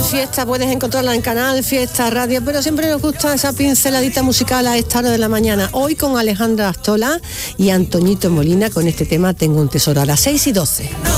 Fiesta puedes encontrarla en Canal Fiesta Radio, pero siempre nos gusta esa pinceladita musical a esta hora de la mañana. Hoy con Alejandra Astola y Antoñito Molina con este tema Tengo un tesoro a las 6:12.